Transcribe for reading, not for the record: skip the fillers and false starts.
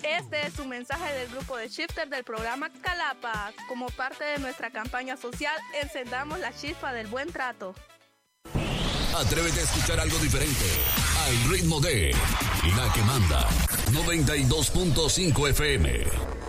Este es un mensaje del grupo de Shifter del programa Calapa. Como parte de nuestra campaña social, encendamos la chispa del buen trato. Atrévete a escuchar algo diferente, al ritmo de La que manda, 92.5 FM.